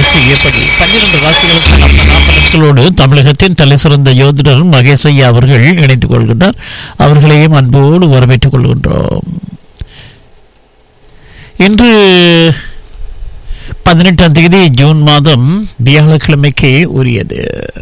பயிற்சி எப்படி 12 ராசிகளுக்கான பலாபலன்களோடு தமிழகத்தின் தலைசிறந்த யோதிடர் மகேஷ் ஐயா அவர்கள் இணைத்துக் கொள்கின்றார். அவர்களையும் அன்போடு வரவேற்றுக் கொள்கின்றோம். இன்று 18ஆம் தேதி ஜூன் மாதம் வியாழக்கிழமைக்கு உரியது.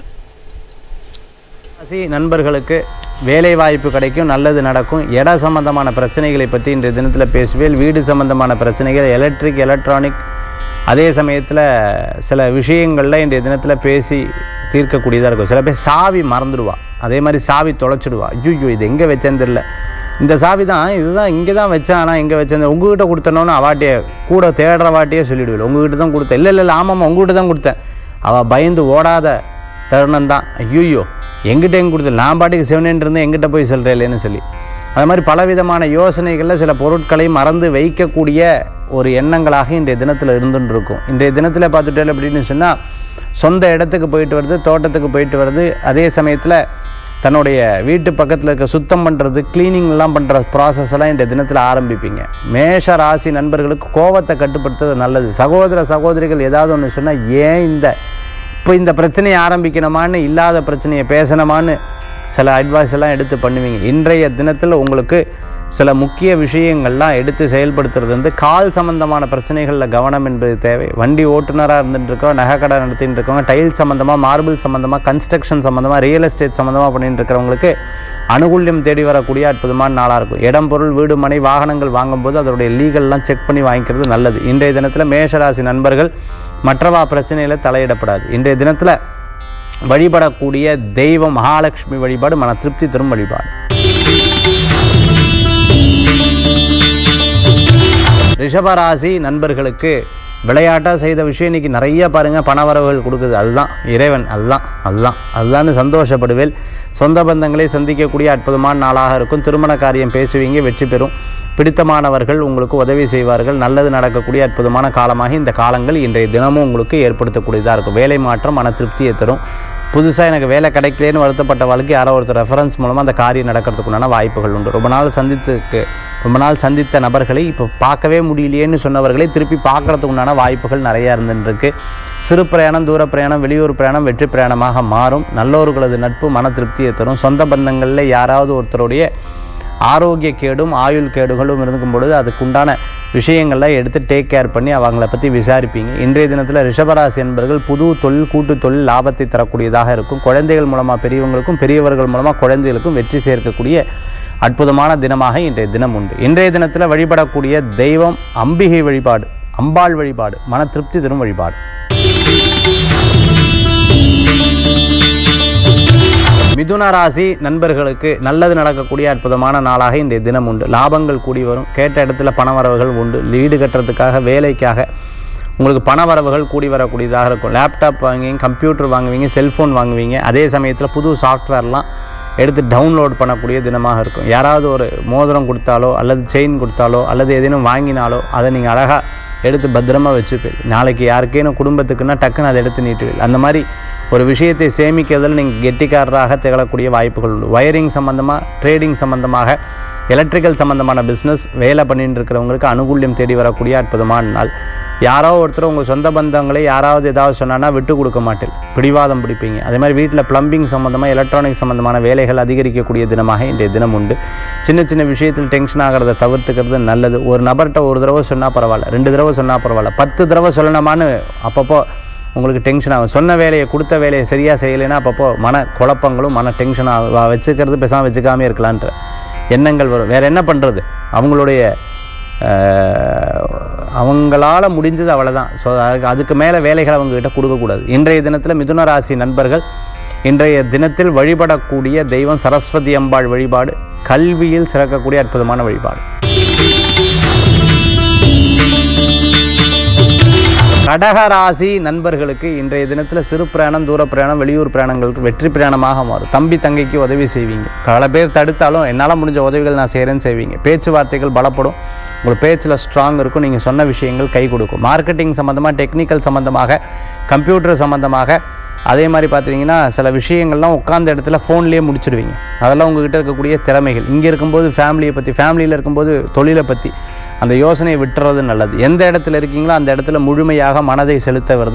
நண்பர்களுக்கு வேலை வாய்ப்பு கிடைக்கும், நல்லது நடக்கும். இட சம்பந்தமான பிரச்சனைகளை பற்றி இன்றைய தினத்தில் பேசுவேன். வீடு சம்பந்தமான பிரச்சனைகள், எலக்ட்ரிக், எலக்ட்ரானிக், அதே சமயத்தில் சில விஷயங்களில் இன்றைய தினத்தில் பேசி தீர்க்கக்கூடியதாக இருக்கும். சில பேர் சாவி மறந்துடுவா, அதே மாதிரி சாவி தொலைச்சிடுவா. ஐயோ இது எங்கே வச்சேன்னு தெரியல, இந்த சாவி தான் இதுதான் இங்கே தான் வச்சேன், ஆனால் எங்கே வச்சேன், உங்ககிட்ட கொடுத்தனோன்னு அவாட்டியே கூட தேடுற வாட்டியே சொல்லிவிடுவேன். உங்ககிட்ட தான் கொடுத்தேன், இல்லை ஆமாம்மா உங்ககிட்ட தான் கொடுத்தேன். அவள் பயந்து ஓடாத தருணம் தான். ஐயோ எங்கிட்ட எங்கே கொடுத்தல, நான் பாட்டுக்கு செவனேன்னு இருந்தேன், எங்கிட்ட போய் சொல்கிறேன் இல்லைன்னு சொல்லி. அது மாதிரி பலவிதமான யோசனைகளில் சில பொருட்களை மறந்து வைக்கக்கூடிய ஒரு எண்ணங்களாக இன்றைய தினத்தில் இருந்துட்டு இருக்கும். இன்றைய தினத்தில் பார்த்துட்டே அப்படின்னு சொன்னால் சொந்த இடத்துக்கு போயிட்டு வருது, தோட்டத்துக்கு போயிட்டு வருது, அதே சமயத்தில் தன்னுடைய வீட்டு பக்கத்தில் இருக்க சுத்தம் பண்ணுறது, கிளீனிங்லாம் பண்ணுற ப்ராசஸ் எல்லாம் இன்றைய தினத்தில் ஆரம்பிப்பீங்க. மேஷ ராசி நண்பர்களுக்கு கோபத்தை கட்டுப்படுத்துறது நல்லது. சகோதரிகள் ஏதாவது ஒன்று சொன்னால் ஏன் இப்போ இந்த பிரச்சனையை ஆரம்பிக்கணுமான்னு, இல்லாத பிரச்சனையை பேசணுமான்னு சில அட்வைஸ் எல்லாம் எடுத்து பண்ணுவீங்க. இன்றைய தினத்தில் உங்களுக்கு சில முக்கிய விஷயங்கள்லாம் எடுத்து செயல்படுத்துறது கால் சம்பந்தமான பிரச்சனைகளில் கவனம் என்பது தேவை. வண்டி ஓட்டுநராக இருந்துட்டுருக்கோம், நகை கடை நடத்திட்டு இருக்கவங்க, டைல் சம்மந்தமாக, மார்பிள் சம்மந்தமாக, கன்ஸ்ட்ரக்ஷன் சம்மந்தமாக, ரியல் எஸ்டேட் சம்மந்தமாக பண்ணிட்டு இருக்கிறவங்களுக்கு அனுகூல்யம் தேடி வரக்கூடிய அற்புதமான நாளாக இருக்கும். இடம், பொருள், வீடு, மனை, வாகனங்கள் வாங்கும்போது அதனுடைய லீகல்லாம் செக் பண்ணி வாங்கிக்கிறது நல்லது. இன்றைய தினத்தில் மேஷராசி நண்பர்கள் மற்றவா பிரச்சனையில் தலையிடப்படாது. இன்றைய தினத்தில் வழிபடக்கூடிய தெய்வம் மகாலட்சுமி வழிபாடு, மன திருப்தி தரும் வழிபாடு. ரிஷபராசி நண்பர்களுக்கு விளையாட்டாக செய்த விஷயம் இன்றைக்கி நிறைய பாருங்கள் பணவரவுகள் கொடுக்குது. அதுதான் இறைவன், அதுதான் சந்தோஷப்படுவேல். சொந்த பந்தங்களை சந்திக்கக்கூடிய அற்புதமான நாளாக இருக்கும். திருமண காரியம் பேசுவீங்க, வெற்றி பெறும். பிடித்தமானவர்கள் உங்களுக்கு உதவி செய்வார்கள். நல்லது நடக்கக்கூடிய அற்புதமான காலமாக இந்த காலங்கள் இன்றைய தினமும் உங்களுக்கு ஏற்படுத்தக்கூடியதாக இருக்கும். வேலை மாற்றம் மன திருப்தியை தரும். புதுசாக எனக்கு வேலை கிடைக்கலேன்னு வருத்தப்பட்ட வாழ்க்கை யாரோ ஒருத்தர் ரெஃபரன்ஸ் மூலமாக அந்த காரியம் நடக்கிறதுக்குண்டான வாய்ப்புகள் உண்டு. ரொம்ப நாள் சந்தித்த நபர்களை இப்போ பார்க்கவே முடியலையேன்னு சொன்னவர்களை திருப்பி பார்க்குறதுக்குண்டான வாய்ப்புகள் நிறையா இருந்துருக்கு. சிறு பிரயாணம், தூர பிரயாணம், வெளியூர் பிரயாணம் வெற்றி பிரயாணமாக மாறும். நல்லோர்களது நட்பு மன திருப்தியை தரும். சொந்த பந்தங்களில் யாராவது ஒருத்தருடைய ஆரோக்கிய கேடும் ஆயுள் கேடுகளும் இருக்கும் பொழுது அதுக்குண்டான விஷயங்கள்லாம் எடுத்து டேக் கேர் பண்ணி அவங்கள பற்றி விசாரிப்பீங்க. இன்றைய தினத்தில் ரிஷபராசி என்பவர்கள் புது தொழில், கூட்டு தொழில் லாபத்தை தரக்கூடியதாக இருக்கும். குழந்தைகள் மூலமாக பெரியவங்களுக்கும், பெரியவர்கள் மூலமாக குழந்தைகளுக்கும் வெற்றி சேர்க்கக்கூடிய அற்புதமான தினமாக இன்றைய தினம் உண்டு. இன்றைய தினத்தில் வழிபடக்கூடிய தெய்வம் அம்பிகை வழிபாடு, அம்பாள் வழிபாடு, மன திருப்தி தரும் வழிபாடு. மிதுன ராசி நண்பர்களுக்கு நல்லது நடக்கக்கூடிய அற்புதமான நாளாக இன்றைய தினம் உண்டு. லாபங்கள் கூடி வரும். கேட்ட இடத்துல பணவரவுகள் உண்டு. வீடு கட்டுறதுக்காக, வேலைக்காக உங்களுக்கு பணவரவுகள் கூடி வரக்கூடியதாக இருக்கும். லேப்டாப் வாங்குவீங்க, கம்ப்யூட்டர் வாங்குவீங்க, செல்ஃபோன் வாங்குவீங்க. அதே சமயத்தில் புது சாஃப்ட்வேர்லாம் எடுத்து டவுன்லோட் பண்ணக்கூடிய தினமாக இருக்கும். யாராவது ஒரு மோதிரம் கொடுத்தாலோ அல்லது செயின் கொடுத்தாலோ அல்லது எதேனும் வாங்கினாலோ அதை நீங்கள் அழகாக எடுத்து பத்திரமாக வச்சுப்பீங்க. நாளைக்கு யாருக்கேனும் குடும்பத்துக்குன்னா டக்குன்னு அதை எடுத்து நீட்டுவீங்க. அந்த மாதிரி ஒரு விஷயத்தை சேமிக்கிறதில் நீங்கள் கெட்டிக்காரராக திகழக்கூடிய வாய்ப்புகள் உண்டு. வயரிங் சம்மந்தமாக, ட்ரேடிங் சம்மந்தமாக, எலக்ட்ரிக்கல் சம்மந்தமான பிஸ்னஸ் வேலை பண்ணிட்டு இருக்கிறவங்களுக்கு அனுகூல்யம் தேடி வரக்கூடிய அற்புதமான நாள். யாரோ ஒருத்தர் உங்கள் சொந்த பந்தங்களை யாராவது ஏதாவது சொன்னான்னா விட்டு கொடுக்க மாட்டேன், பிடிவாதம் பிடிப்பீங்க. அதே மாதிரி வீட்டில் ப்ளம்பிங் சம்மந்தமாக, எலக்ட்ரானிக் சம்மந்தமான வேலைகள் அதிகரிக்கக்கூடிய தினமாக இன்றைய தினம் உண்டு. சின்ன விஷயத்தில் டென்ஷன் ஆகிறத தவிர்த்துக்கிறது நல்லது. ஒரு நபர்கிட்ட ஒரு தடவை சொன்னால் பரவாயில்ல, 2 தடவை சொன்னால் பரவாயில்ல, 10 தடவை சொல்லணுமான்னு அப்பப்போ உங்களுக்கு டென்ஷன் ஆகும். சொன்ன வேலையை, கொடுத்த வேலையை சரியாக செய்யலைன்னா அப்பப்போ மன குழப்பங்களும் மன டென்ஷன் வச்சுக்கிறது, பேசாமல் வச்சுக்காமே இருக்கலான்ற எண்ணங்கள் வரும். வேறு என்ன பண்ணுறது, அவங்களால முடிஞ்சது அவ்வளோதான். ஸோ அதுக்கு மேலே வேலைகளை அவங்ககிட்ட கொடுக்கக்கூடாது. இன்றைய தினத்தில் மிதுன ராசி நண்பர்கள் இன்றைய தினத்தில் வழிபடக்கூடிய தெய்வம் சரஸ்வதி அம்பாள் வழிபாடு, கல்வியில் சிறக்கக்கூடிய அற்புதமான வழிபாடு. கடகராசி நண்பர்களுக்கு இன்றைய தினத்தில் சிறு பிரயாணம், தூர பிரயாணம், வெளியூர் பிரயாணங்களுக்கு வெற்றி பிரயாணமாக மாறும். தம்பி தங்கைக்கு உதவி செய்வீங்க. பல பேர் தடுத்தாலும் என்னால் முடிஞ்ச உதவிகள் நான் செய்கிறேன்னு செய்வீங்க. பேச்சுவார்த்தைகள் பலப்படும். உங்கள் பேச்சில் ஸ்ட்ராங் இருக்கும். நீங்கள் சொன்ன விஷயங்கள் கை கொடுக்கும். மார்க்கெட்டிங் சம்மந்தமாக, டெக்னிக்கல் சம்மந்தமாக, கம்ப்யூட்டர் சம்மந்தமாக, அதே மாதிரி பார்த்தீங்கன்னா சில விஷயங்கள்லாம் உட்கார்ந்த இடத்துல ஃபோன்லேயே முடிச்சிடுவீங்க. அதெல்லாம் உங்கள்கிட்ட இருக்கக்கூடிய திறமைகள். இங்கே இருக்கும்போது ஃபேமிலியை பற்றி, ஃபேமிலியில் இருக்கும்போது தொழிலை பற்றி அந்த யோசனையை விட்டுறது நல்லது. எந்த இடத்துல இருக்கீங்களோ அந்த இடத்துல முழுமையாக மனதை செலுத்த வருது.